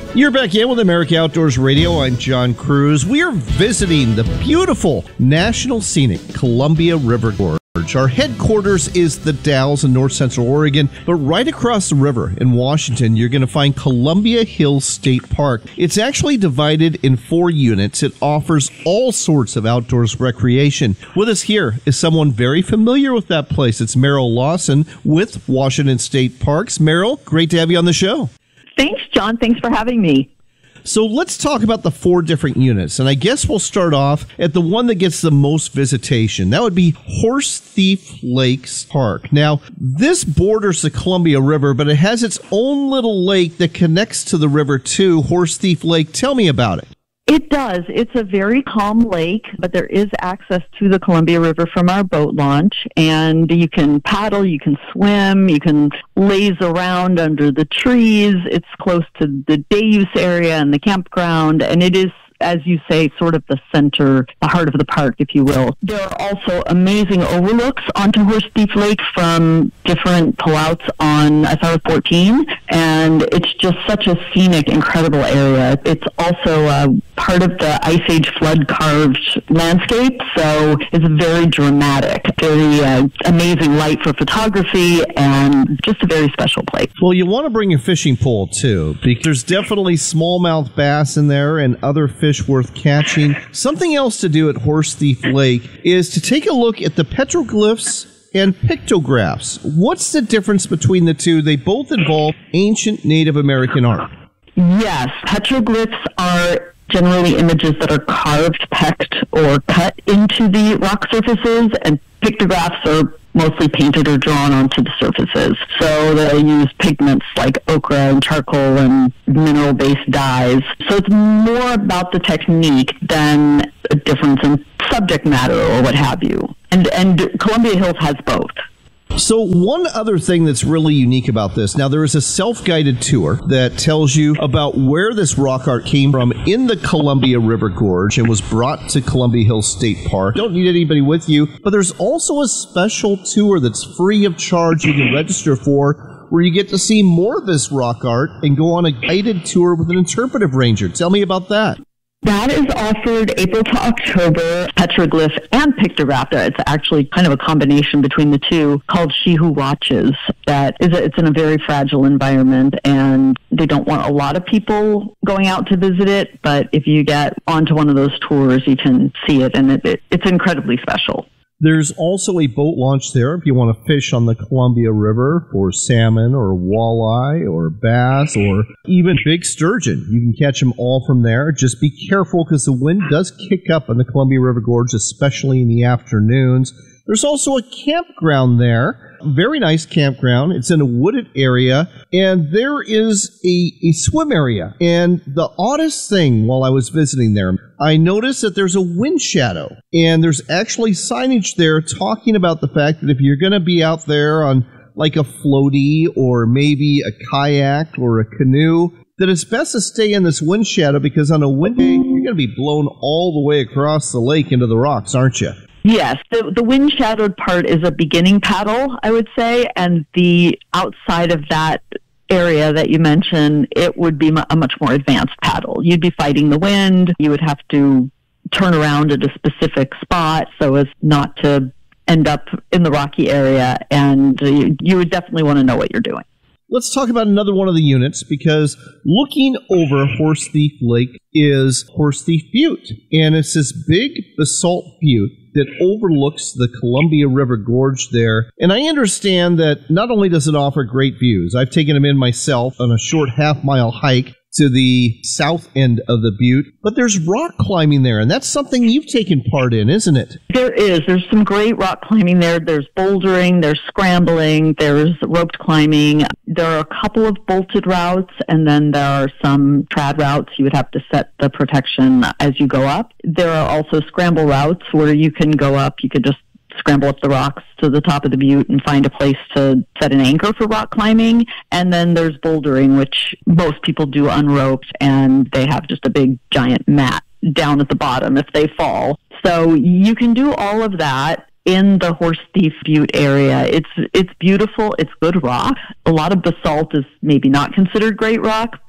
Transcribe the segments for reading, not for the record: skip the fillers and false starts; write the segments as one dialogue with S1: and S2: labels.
S1: You're back in with America Outdoors Radio. I'm John Cruz. We are visiting the beautiful National Scenic Columbia River Gorge. Our headquarters is the Dalles in north central Oregon, but right across the river in Washington, you're going to find Columbia Hills State Park. It's actually divided in 4 units. It offers all sorts of outdoors recreation. With us here is someone very familiar with that place. It's Meryl Lawson with Washington State Parks. Meryl, great to have you on the show.
S2: Thanks, John. Thanks for having me.
S1: So let's talk about the 4 different units, and I guess we'll start off at the one that gets the most visitation. That would be Horse Thief Lakes Park. Now, this borders the Columbia River, but it has its own little lake that connects to the river too, Horse Thief Lake. Tell me about it.
S2: It does. It's a very calm lake, but there is access to the Columbia River from our boat launch, and you can paddle, you can swim, you can laze around under the trees. It's close to the day use area and the campground, and it is, as you say, sort of the center, the heart of the park, if you will. There are also amazing overlooks onto Horse Thief Lake from different pullouts on SR 14, and it's just such a scenic, incredible area. It's also part of the Ice Age flood-carved landscape, so it's very dramatic, very amazing light for photography, and just a very special place.
S1: Well, you want to bring your fishing pole, too, because there's definitely smallmouth bass in there and other fish worth catching. Something else to do at Horse Thief Lake is to take a look at the petroglyphs and pictographs. What's the difference between the two? They both involve ancient Native American art.
S2: Yes, petroglyphs are generally images that are carved, pecked, or cut into the rock surfaces, and pictographs are mostly painted or drawn onto the surfaces. So they use pigments like ochre and charcoal and mineral-based dyes. So it's more about the technique than a difference in subject matter or what have you. And Columbia Hills has both.
S1: So one other thing that's really unique about this, now there is a self-guided tour that tells you about where this rock art came from in the Columbia River Gorge and was brought to Columbia Hills State Park. You don't need anybody with you, but there's also a special tour that's free of charge you can register for, where you get to see more of this rock art and go on a guided tour with an interpretive ranger. Tell me about that.
S2: That is offered April to October, petroglyph and pictograph. It's actually kind of a combination between the two, called She Who Watches. It's in a very fragile environment, and they don't want a lot of people going out to visit it, but if you get onto one of those tours, you can see it, and it's incredibly special.
S1: There's also a boat launch there if you want to fish on the Columbia River for salmon or walleye or bass or even big sturgeon. You can catch them all from there. Just be careful because the wind does kick up in the Columbia River Gorge, especially in the afternoons. There's also a campground there, very nice campground. It's in a wooded area, and there is a swim area. And the oddest thing while I was visiting there, I noticed that there's a wind shadow, and there's actually signage there talking about the fact that if you're going to be out there on like a floaty or maybe a kayak or a canoe, that it's best to stay in this wind shadow because on a wind day, you're going to be blown all the way across the lake into the rocks, aren't you?
S2: Yes, the wind-shadowed part is a beginning paddle, I would say, and the outside of that area that you mentioned, it would be a much more advanced paddle. You'd be fighting the wind. You would have to turn around at a specific spot so as not to end up in the rocky area, and you would definitely want to know what you're doing.
S1: Let's talk about another one of the units, because looking over Horse Thief Lake is Horse Thief Butte, and it's this big basalt butte that overlooks the Columbia River Gorge there. And I understand that not only does it offer great views, I've taken them in myself on a short half-mile hike to the south end of the butte, but there's rock climbing there, and that's something you've taken part in, isn't it?
S2: There is. There's some great rock climbing there. There's bouldering, there's scrambling, there's roped climbing. There are a couple of bolted routes, and then there are some trad routes. You would have to set the protection as you go up. There are also scramble routes where you can go up. You could just scramble up the rocks to the top of the butte and find a place to set an anchor for rock climbing. And then there's bouldering, which most people do unroped, and they have just a big giant mat down at the bottom if they fall. So you can do all of that in the Horse Thief Butte area. It's beautiful. It's good rock. A lot of basalt is maybe not considered great rock, but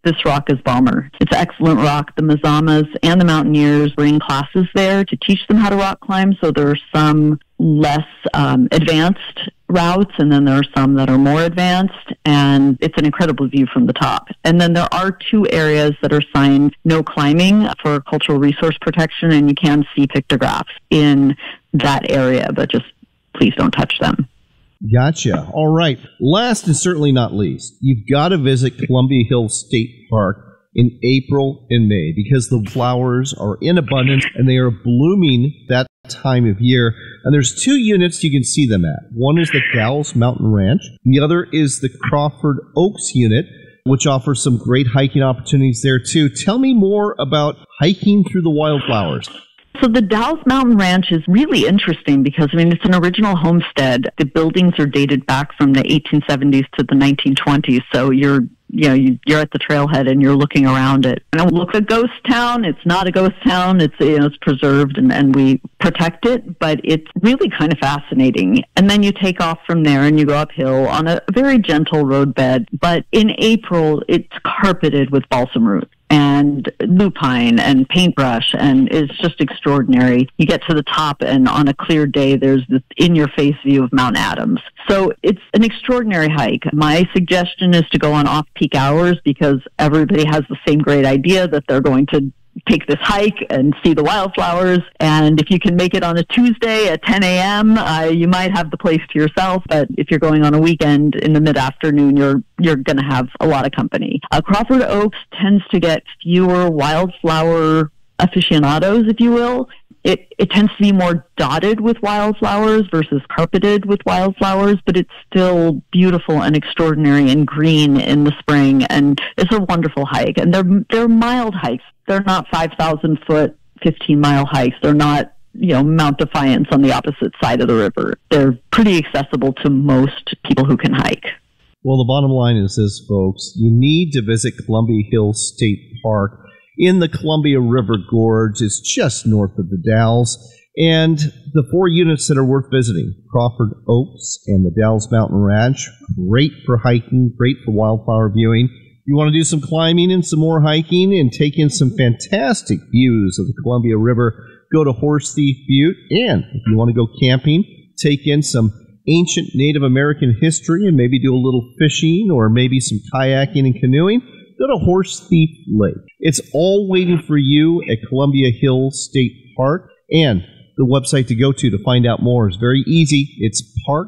S2: this rock is Balmer. It's excellent rock. The Mazamas and the Mountaineers bring classes there to teach them how to rock climb, so there are some less advanced routes, and then there are some that are more advanced, and it's an incredible view from the top. And then there are 2 areas that are signed no climbing for cultural resource protection, and you can see pictographs in that area, but just please don't touch them.
S1: Gotcha. All right. Last and certainly not least, you've got to visit Columbia Hills State Park in April and May because the flowers are in abundance and they are blooming that time of year. And there's 2 units you can see them at. One is the Dalles Mountain Ranch. The other is the Crawford Oaks unit, which offers some great hiking opportunities there too. Tell me more about hiking through the wildflowers.
S2: So the Dalles Mountain Ranch is really interesting because, it's an original homestead. The buildings are dated back from the 1870s to the 1920s. So you're at the trailhead and you're looking around it. And it looks a ghost town. It's not a ghost town. It's, it's preserved and we protect it, but it's really kind of fascinating. And then you take off from there and you go uphill on a very gentle roadbed. But in April, it's carpeted with balsam root and lupine and paintbrush, and it's just extraordinary. You get to the top, and on a clear day, there's this in-your-face view of Mount Adams. So it's an extraordinary hike. My suggestion is to go on off-peak hours because everybody has the same great idea that they're going to take this hike and see the wildflowers. And if you can make it on a Tuesday at 10 a.m., you might have the place to yourself. But if you're going on a weekend in the mid-afternoon, you're going to have a lot of company. Crawford Oaks tends to get fewer wildflower aficionados, if you will. It tends to be more dotted with wildflowers versus carpeted with wildflowers, but it's still beautiful and extraordinary and green in the spring, and it's a wonderful hike. And they're mild hikes. They're not 5,000-foot, 15-mile hikes. They're not, Mount Defiance on the opposite side of the river. They're pretty accessible to most people who can hike.
S1: Well, the bottom line is this, folks. You need to visit Columbia Hills State Park in the Columbia River Gorge. It's just north of the Dalles. And the 4 units that are worth visiting, Crawford Oaks and the Dalles Mountain Ranch, great for hiking, great for wildflower viewing. You want to do some climbing and some more hiking and take in some fantastic views of the Columbia River, go to Horse Thief Butte. And if you want to go camping, take in some ancient Native American history and maybe do a little fishing or maybe some kayaking and canoeing, go to Horse Thief Lake. It's all waiting for you at Columbia Hills State Park. And the website to go to find out more is very easy. It's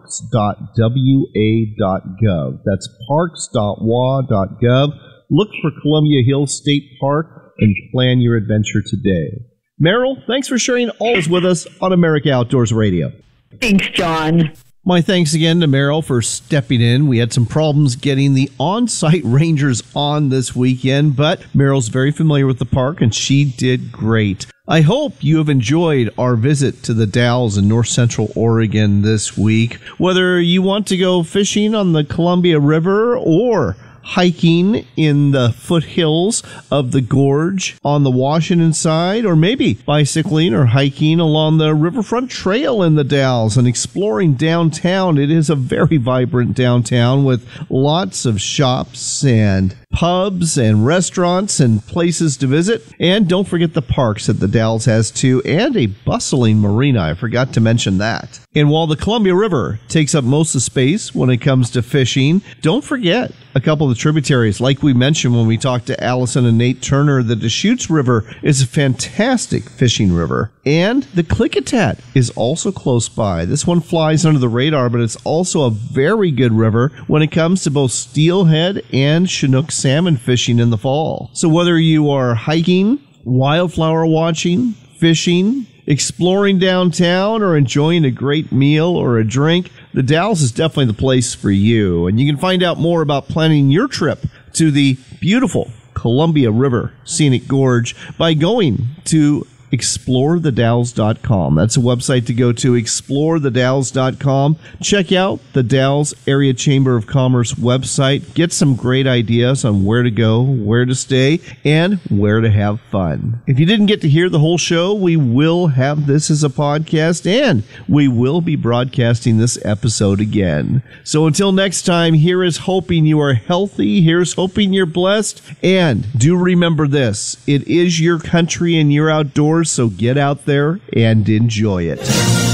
S1: parks.wa.gov. That's parks.wa.gov. Look for Columbia Hills State Park and plan your adventure today. Meryl, thanks for sharing all this with us on America Outdoors Radio.
S2: Thanks, John.
S1: My thanks again to Meryl for stepping in. We had some problems getting the on-site rangers on this weekend, but Meryl's very familiar with the park, and she did great. I hope you have enjoyed our visit to the Dalles in north central Oregon this week. Whether you want to go fishing on the Columbia River or hiking in the foothills of the gorge on the Washington side, or maybe bicycling or hiking along the Riverfront Trail in the Dalles and exploring downtown. It is a very vibrant downtown with lots of shops and pubs and restaurants and places to visit. And don't forget the parks that the Dalles has too, and a bustling marina. I forgot to mention that. And while the Columbia River takes up most of the space when it comes to fishing, don't forget a couple of the tributaries. Like we mentioned when we talked to Allison and Nate Turner, the Deschutes River is a fantastic fishing river. And the Klickitat is also close by. This one flies under the radar, but it's also a very good river when it comes to both steelhead and Chinook salmon fishing in the fall. So whether you are hiking, wildflower watching, fishing, exploring downtown, or enjoying a great meal or a drink, the Dalles is definitely the place for you. And you can find out more about planning your trip to the beautiful Columbia River Scenic Gorge by going to ExploreTheDalles.com. That's a website to go to, ExploreTheDalles.com. Check out the Dalles Area Chamber of Commerce website. Get some great ideas on where to go, where to stay, and where to have fun. If you didn't get to hear the whole show, we will have this as a podcast, and we will be broadcasting this episode again. So until next time, here is hoping you are healthy. Here's hoping you're blessed. And do remember this, it is your country and your outdoors, so get out there and enjoy it.